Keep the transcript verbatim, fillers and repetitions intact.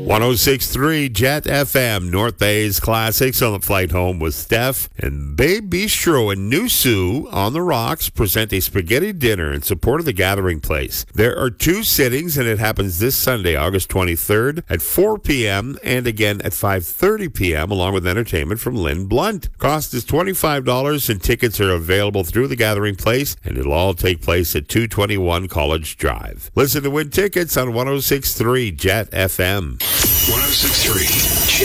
one oh six point three Jet F M, North Bay's Classics on the flight home with Steph. And Babe Bistro and Nusu on the Rocks present a spaghetti dinner in support of the Gathering Place. There are two sittings, and it happens this Sunday, August twenty-third at four p.m. and again at five thirty p.m. along with entertainment from Lynn Blunt. Cost is twenty-five dollars and tickets are available through the Gathering Place, and it'll all take place at two twenty-one College Drive. Listen to win tickets on one oh six point three Jet F M. one oh six point three